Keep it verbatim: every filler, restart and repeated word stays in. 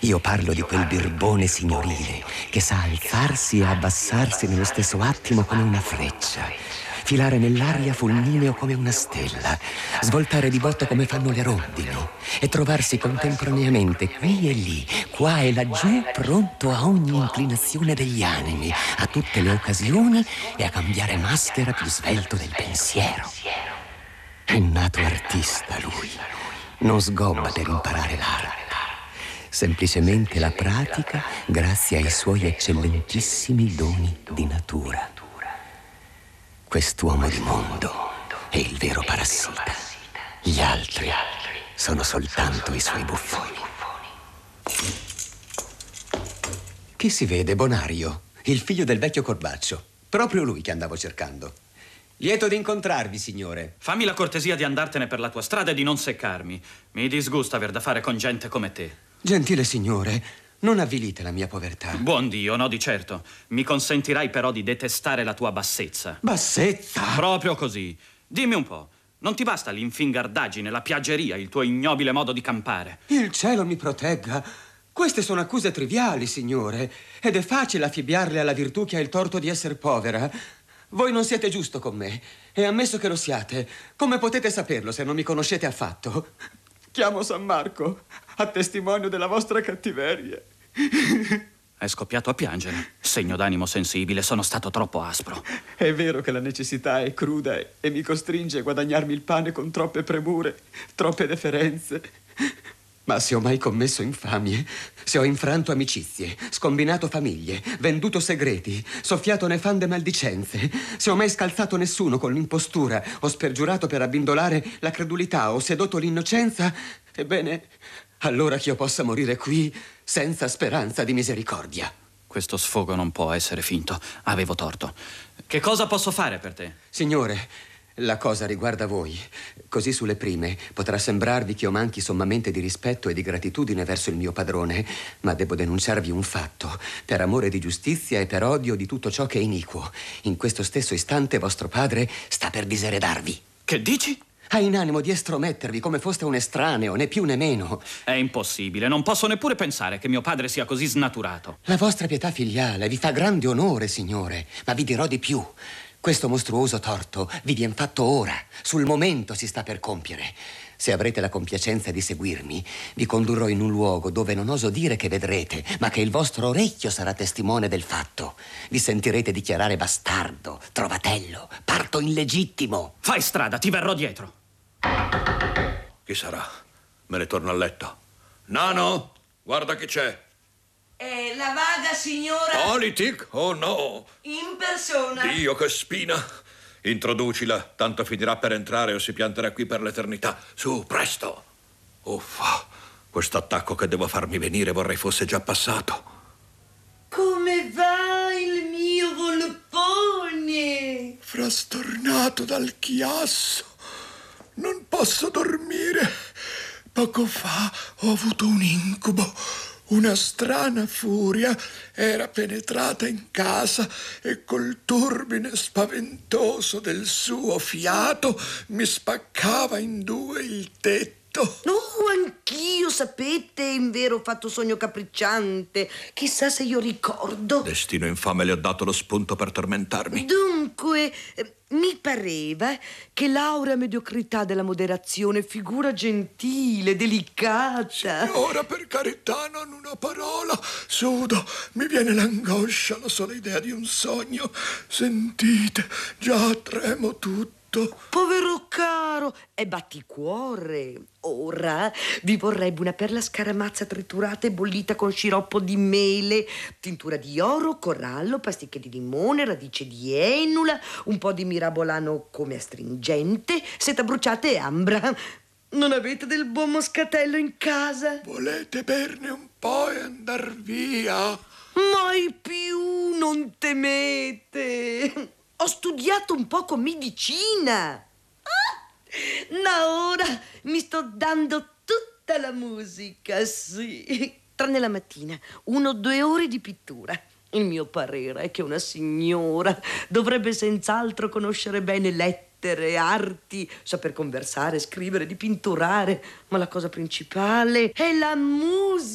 Io parlo di quel birbone signorile che sa alzarsi e abbassarsi nello stesso attimo come una freccia, filare nell'aria fulmineo come una stella, svoltare di botte come fanno le rondini e trovarsi contemporaneamente qui e lì, qua e laggiù, pronto a ogni inclinazione degli animi, a tutte le occasioni e a cambiare maschera più svelto del pensiero. È nato artista lui, non sgobba per imparare l'arte. Semplicemente la pratica grazie ai suoi eccellentissimi doni di natura. Quest'uomo di mondo è il vero parassita. Gli altri sono soltanto i suoi buffoni. Chi si vede? Bonario, il figlio del vecchio Corbaccio. Proprio lui che andavo cercando. Lieto di incontrarvi, signore. Fammi la cortesia di andartene per la tua strada e di non seccarmi. Mi disgusta aver da fare con gente come te. Gentile signore, non avvilite la mia povertà. Buon Dio, no di certo. Mi consentirai però di detestare la tua bassezza. Bassezza? Proprio così. Dimmi un po', non ti basta l'infingardaggine, la piaggeria, il tuo ignobile modo di campare? Il cielo mi protegga. Queste sono accuse triviali, signore, ed è facile affibbiarle alla virtù che ha il torto di essere povera. Voi non siete giusto con me, e ammesso che lo siate, come potete saperlo se non mi conoscete affatto? Chiamo San Marco a testimonio della vostra cattiveria. È scoppiato a piangere. Segno d'animo sensibile, sono stato troppo aspro. È vero che la necessità è cruda e mi costringe a guadagnarmi il pane con troppe premure, troppe deferenze. Ma se ho mai commesso infamie, se ho infranto amicizie, scombinato famiglie, venduto segreti, soffiato nefande maldicenze, se ho mai scalzato nessuno con l'impostura, o spergiurato per abbindolare la credulità, o sedotto l'innocenza, ebbene, allora che io possa morire qui senza speranza di misericordia. Questo sfogo non può essere finto. Avevo torto. Che cosa posso fare per te? Signore, la cosa riguarda voi. Così sulle prime potrà sembrarvi che io manchi sommamente di rispetto e di gratitudine verso il mio padrone, ma devo denunciarvi un fatto. Per amore di giustizia e per odio di tutto ciò che è iniquo, in questo stesso istante vostro padre sta per diseredarvi. Che dici? Ha in animo di estromettervi come foste un estraneo, né più né meno. È impossibile, non posso neppure pensare che mio padre sia così snaturato. La vostra pietà filiale vi fa grande onore, signore, ma vi dirò di più. Questo mostruoso torto vi vien fatto ora, sul momento si sta per compiere. Se avrete la compiacenza di seguirmi, vi condurrò in un luogo dove non oso dire che vedrete, ma che il vostro orecchio sarà testimone del fatto. Vi sentirete dichiarare bastardo, trovatello, parto illegittimo. Fai strada, ti verrò dietro. Chi sarà? Me ne torno a letto. Nano, guarda chi c'è. È la vaga signora... Politic? Oh no! In persona. Dio, che spina! Introducila, tanto finirà per entrare o si pianterà qui per l'eternità. Su, presto! Uffa, questo attacco che devo farmi venire vorrei fosse già passato. Come va il mio volpone? Frastornato dal chiasso. Non posso dormire. Poco fa ho avuto un incubo. Una strana furia era penetrata in casa e col turbine spaventoso del suo fiato mi spaccava in due il tetto. Oh, anch'io, sapete, in vero ho fatto sogno capricciante. Chissà se io ricordo. Destino infame le ho dato lo spunto per tormentarmi. Dunque, eh, mi pareva che l'aurea mediocrità della moderazione, figura gentile, delicata. Ora, per carità, non una parola. Sudo, mi viene l'angoscia, la sola idea di un sogno. Sentite, già tremo tutto. Povero caro, e batticuore. Ora vi vorrebbe una perla scaramazza triturata e bollita con sciroppo di mele, tintura di oro, corallo, pasticche di limone, radice di enula, un po' di mirabolano come astringente, seta bruciata e ambra. Non avete del buon moscatello in casa? Volete berne un po' e andar via? Mai più, non temete. Ho studiato un poco medicina. Ah, ma ora mi sto dando tutta la musica, sì. Tranne la mattina, uno o due ore di pittura. Il mio parere è che una signora dovrebbe senz'altro conoscere bene lettere, arti, saper conversare, scrivere, dipinturare. Ma la cosa principale è la musica.